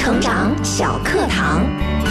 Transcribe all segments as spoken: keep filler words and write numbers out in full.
成长小课堂，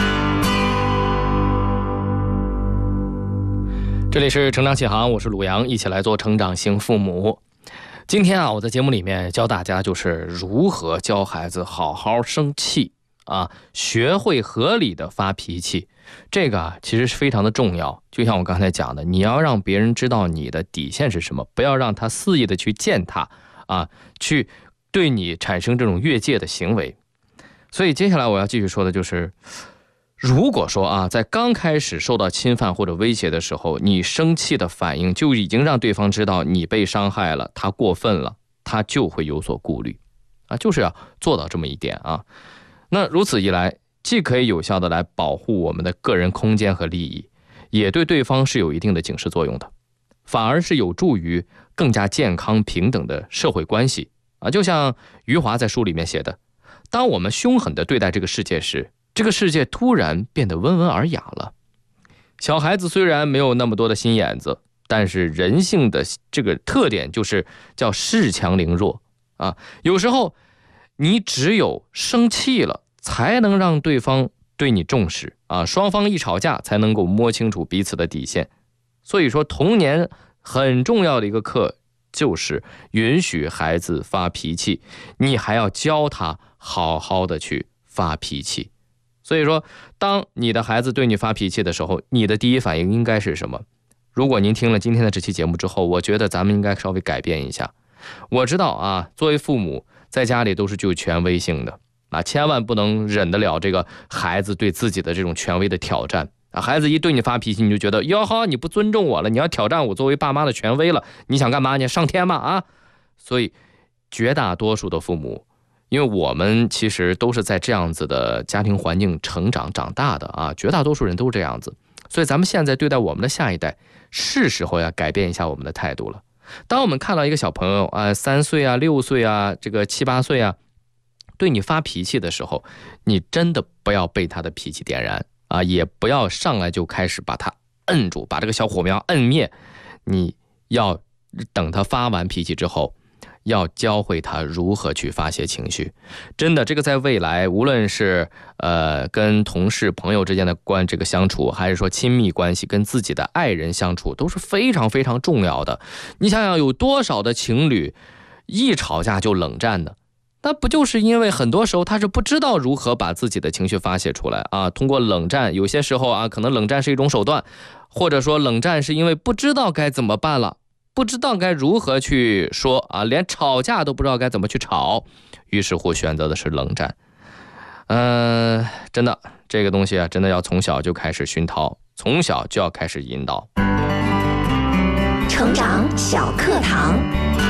这里是成长启航，我是鲁阳，一起来做成长型父母。今天啊，我在节目里面教大家就是如何教孩子好好生气啊，学会合理的发脾气。这个啊，其实是非常的重要。就像我刚才讲的，你要让别人知道你的底线是什么，不要让他肆意的去践踏啊，去对你产生这种越界的行为。所以接下来我要继续说的就是，如果说啊，在刚开始受到侵犯或者威胁的时候，你生气的反应就已经让对方知道你被伤害了，他过分了，他就会有所顾虑啊，就是要做到这么一点啊。那如此一来，既可以有效的来保护我们的个人空间和利益，也对对方是有一定的警示作用的，反而是有助于更加健康平等的社会关系啊。就像余华在书里面写的，当我们凶狠地对待这个世界时，这个世界突然变得温文尔雅了。小孩子虽然没有那么多的心眼子，但是人性的这个特点就是叫恃强凌弱啊。有时候你只有生气了，才能让对方对你重视啊。双方一吵架，才能够摸清楚彼此的底线。所以说，童年很重要的一个课就是允许孩子发脾气，你还要教他好好的去发脾气。所以说，当你的孩子对你发脾气的时候，你的第一反应应该是什么？如果您听了今天的这期节目之后，我觉得咱们应该稍微改变一下。我知道啊，作为父母在家里都是具有权威性的啊，千万不能忍得了这个孩子对自己的这种权威的挑战啊。孩子一对你发脾气，你就觉得哟呵，你不尊重我了，你要挑战我作为爸妈的权威了，你想干嘛？你上天吗？啊！所以绝大多数的父母，因为我们其实都是在这样子的家庭环境成长长大的啊，绝大多数人都是这样子。所以咱们现在对待我们的下一代，是时候要改变一下我们的态度了。当我们看到一个小朋友啊，三岁啊、六岁啊、这个七八岁啊，对你发脾气的时候，你真的不要被他的脾气点燃啊，也不要上来就开始把他摁住，把这个小火苗摁灭。你要等他发完脾气之后，要教会他如何去发泄情绪。真的，这个在未来无论是呃跟同事朋友之间的关这个相处，还是说亲密关系跟自己的爱人相处，都是非常非常重要的。你想想，有多少的情侣一吵架就冷战的，那不就是因为很多时候他是不知道如何把自己的情绪发泄出来啊？通过冷战，有些时候啊，可能冷战是一种手段，或者说冷战是因为不知道该怎么办了，不知道该如何去说啊，连吵架都不知道该怎么去吵，于是乎选择的是冷战。嗯、呃，真的，这个东西啊，真的要从小就开始熏陶，从小就要开始引导。 成长小课堂，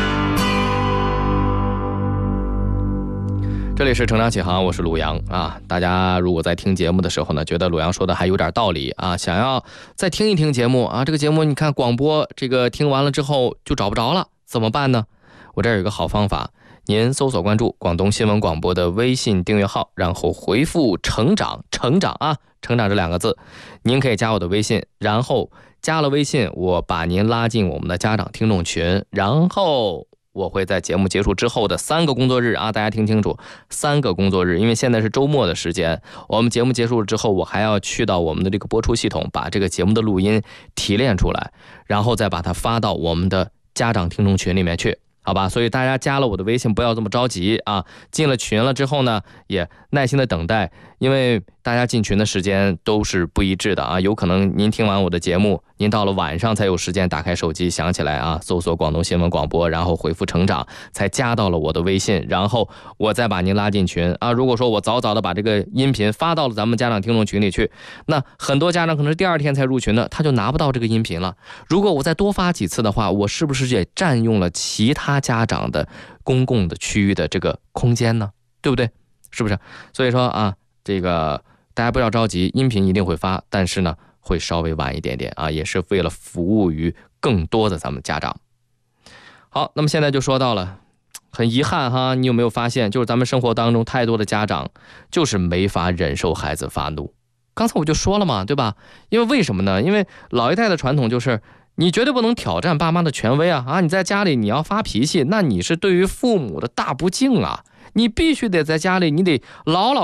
这里是成长启航，我是鲁阳啊。大家如果在听节目的时候呢，觉得鲁阳说的还有点道理啊，想要再听一听节目啊，这个节目你看广播这个听完了之后就找不着了，怎么办呢？我这儿有一个好方法，您搜索关注广东新闻广播的微信订阅号，然后回复成长成长啊，成长这两个字，您可以加我的微信，然后加了微信，我把您拉进我们的家长听众群，然后我会在节目结束之后的三个工作日啊，大家听清楚，三个工作日，因为现在是周末的时间，我们节目结束了之后，我还要去到我们的这个播出系统，把这个节目的录音提炼出来，然后再把它发到我们的家长听众群里面去，好吧？所以大家加了我的微信不要这么着急啊，进了群了之后呢，也耐心的等待，因为大家进群的时间都是不一致的啊，有可能您听完我的节目，您到了晚上才有时间打开手机想起来啊，搜索广东新闻广播，然后回复成长，才加到了我的微信，然后我再把您拉进群啊。如果说我早早的把这个音频发到了咱们家长听众群里去，那很多家长可能是第二天才入群的，他就拿不到这个音频了。如果我再多发几次的话，我是不是也占用了其他家长的公共的区域的这个空间呢？对不对？是不是？所以说啊，这个大家不要着急，音频一定会发，但是呢会稍微晚一点点啊，也是为了服务于更多的咱们家长。好，那么现在就说到了，很遗憾哈，你有没有发现，就是咱们生活当中太多的家长就是没法忍受孩子发怒。刚才我就说了嘛，对吧？因为为什么呢？因为老一代的传统就是你绝对不能挑战爸妈的权威啊！啊，你在家里你要发脾气，那你是对于父母的大不敬啊！你必须得在家里，你得老老